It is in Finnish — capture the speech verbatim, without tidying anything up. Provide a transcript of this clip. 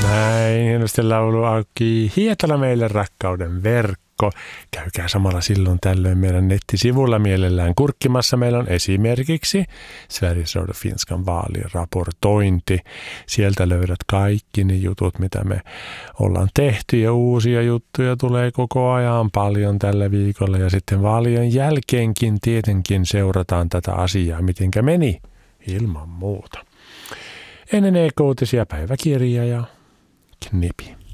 Näin hienosti laulu auki Hietala meille rakkauden verkko. Käykää samalla silloin tällöin meidän nettisivulla mielellään kurkkimassa. Meillä on esimerkiksi Sveriges Radio Finskan vaaliraportointi. Sieltä löydät kaikki ne jutut, mitä me ollaan tehty ja uusia juttuja tulee koko ajan paljon tällä viikolla. Ja sitten vaalien jälkeenkin tietenkin seurataan tätä asiaa, mitenkä meni ilman muuta. Ennen E K-uutisia päiväkirja ja Knipi.